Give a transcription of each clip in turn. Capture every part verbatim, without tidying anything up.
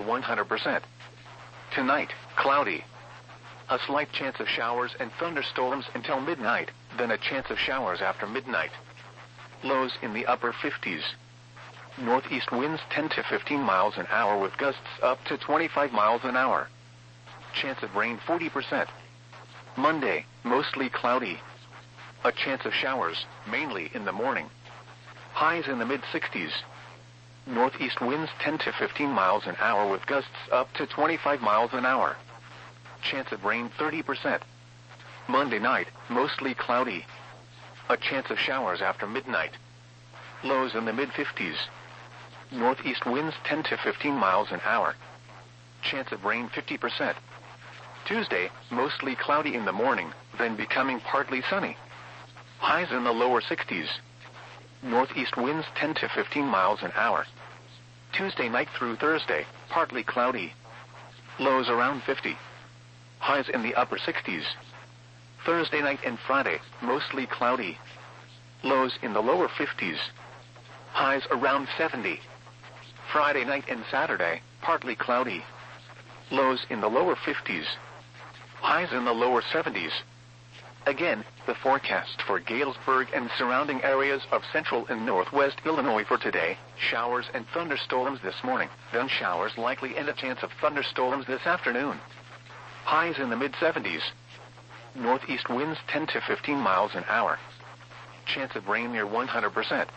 one hundred percent. Tonight, cloudy. A slight chance of showers and thunderstorms until midnight, then a chance of showers after midnight. Lows in the upper fifties. Northeast winds ten to fifteen miles an hour with gusts up to twenty-five miles an hour. Chance of rain forty percent. Monday, mostly cloudy. A chance of showers, mainly in the morning. Highs in the mid-sixties. Northeast winds ten to fifteen miles an hour with gusts up to twenty-five miles an hour. Chance of rain thirty percent. Monday night, mostly cloudy. A chance of showers after midnight. Lows in the mid-fifties. Northeast winds ten to fifteen miles an hour. Chance of rain fifty percent. Tuesday, mostly cloudy in the morning, then becoming partly sunny. Highs in the lower sixties. Northeast winds ten to fifteen miles an hour. Tuesday night through Thursday, partly cloudy. Lows around fifty. Highs in the upper sixties. Thursday night and Friday, mostly cloudy. Lows in the lower fifties. Highs around seventy. Friday night and Saturday, partly cloudy. Lows in the lower fifties. Highs in the lower seventies. Again, the forecast for Galesburg and surrounding areas of central and northwest Illinois for today: showers and thunderstorms this morning, then showers likely and a chance of thunderstorms this afternoon. Highs in the mid-seventies. Northeast winds ten to fifteen miles an hour. Chance of rain near one hundred percent.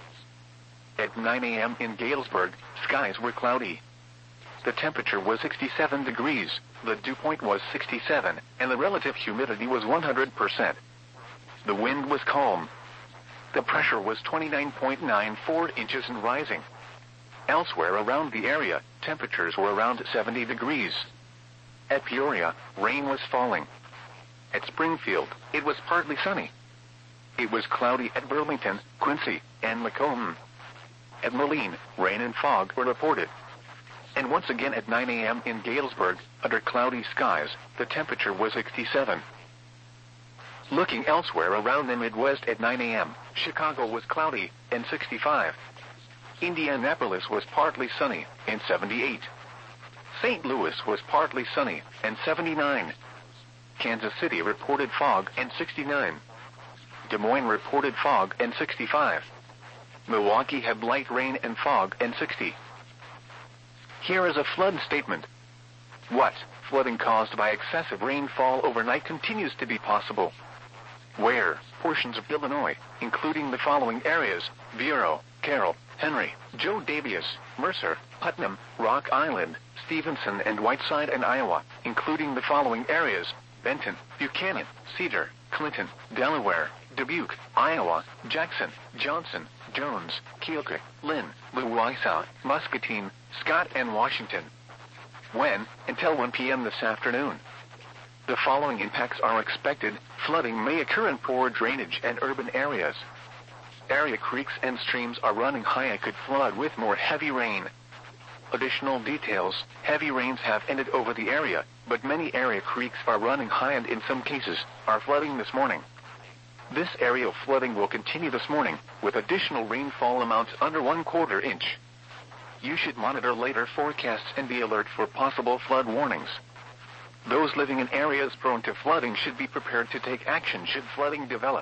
At nine a m in Galesburg, skies were cloudy. The temperature was sixty-seven degrees, the dew point was sixty-seven, and the relative humidity was one hundred percent. The wind was calm. The pressure was twenty-nine point nine four inches and rising. Elsewhere around the area, temperatures were around seventy degrees. At Peoria, rain was falling. At Springfield, it was partly sunny. It was cloudy at Burlington, Quincy, and Macomb. At Moline, rain and fog were reported. And once again at nine a m in Galesburg, under cloudy skies, the temperature was sixty-seven. Looking elsewhere around the Midwest at nine a m, Chicago was cloudy, and sixty-five. Indianapolis was partly sunny, and seventy-eight. Saint Louis was partly sunny, and seventy-nine. Kansas City reported fog, and sixty-nine. Des Moines reported fog, and sixty-five. Milwaukee had light rain and fog, and sixty. Here is a flood statement. What? Flooding caused by excessive rainfall overnight continues to be possible. Where? Portions of Illinois, including the following areas: Vero, Carroll, Henry, Joe Daviess, Mercer, Putnam, Rock Island, Stevenson, and Whiteside, and Iowa, including the following areas: Benton, Buchanan, Cedar, Clinton, Delaware, Dubuque, Iowa, Jackson, Johnson, Jones, Keokuk, Lynn, Louisa, Muscatine, Scott, and Washington. When? Until one p m this afternoon. The following impacts are expected. Flooding may occur in poor drainage and urban areas. Area creeks and streams are running high and could flood with more heavy rain. Additional details: heavy rains have ended over the area, but many area creeks are running high and in some cases are flooding this morning. This area of flooding will continue this morning, with additional rainfall amounts under one quarter inch. You should monitor later forecasts and be alert for possible flood warnings. Those living in areas prone to flooding should be prepared to take action should flooding develop.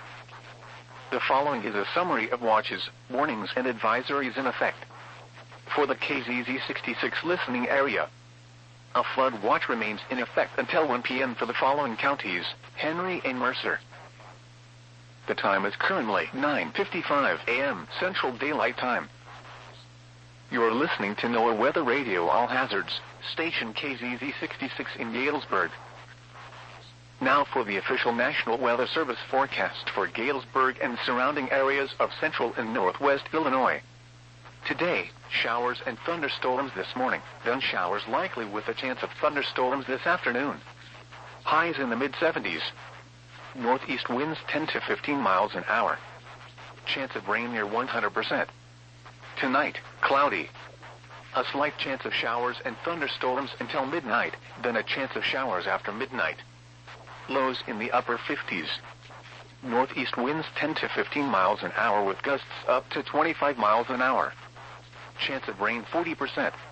The following is a summary of watches, warnings, and advisories in effect. For the K Z Z sixty-six listening area, a flood watch remains in effect until one p m for the following counties: Henry and Mercer. The time is currently nine fifty-five a m Central Daylight Time. You are listening to NOAA Weather Radio All Hazards, station K Z Z sixty-six in Galesburg. Now for the official National Weather Service forecast for Galesburg and surrounding areas of central and northwest Illinois. Today, showers and thunderstorms this morning, then showers likely with a chance of thunderstorms this afternoon. Highs in the mid-seventies. Northeast winds ten to fifteen miles an hour. Chance of rain near one hundred percent. Tonight, cloudy. A slight chance of showers and thunderstorms until midnight, then a chance of showers after midnight. Lows in the upper fifties. Northeast winds ten to fifteen miles an hour with gusts up to twenty-five miles an hour. Chance of rain forty percent.